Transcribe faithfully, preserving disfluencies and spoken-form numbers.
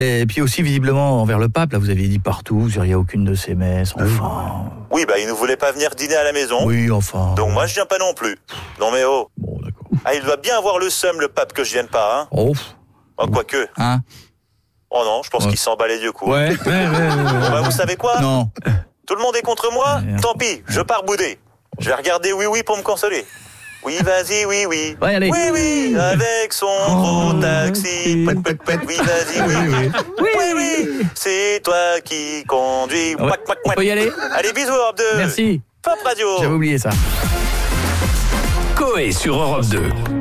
Et puis aussi, visiblement, envers le pape, là, vous aviez dit partout, vous n'iriez à aucune de ces messes, enfin... Oui, bah, il ne voulait pas venir dîner à la maison. Oui, enfin... Donc moi, je viens pas non plus. Non mais oh. Bon, d'accord. Ah, il doit bien avoir le seum, le pape, que je vienne pas, hein. Oh. Oh, quoique. Hein? Oh non, je pense Ouais. qu'il s'en bat les yeux, quoi. Ouais, ouais, ouais, ouais, ouais. Bah, vous savez quoi? Non. Tout le monde est contre moi? Ouais. Tant pis, je pars bouder. Je vais regarder Oui Oui pour me consoler. Oui, vas-y, oui, oui. Ouais, allez. Oui, oui, avec son gros taxi. Pouet, pouet, pouet. Oui, vas-y, oui, oui. Oui, Oui, oui, c'est toi qui conduis. Ouais. Pouet, pouet, On pouet. peut y aller? Allez, bisous, Europe deux. Merci. Pop Radio. J'avais oublié ça. Coé sur Europe deux.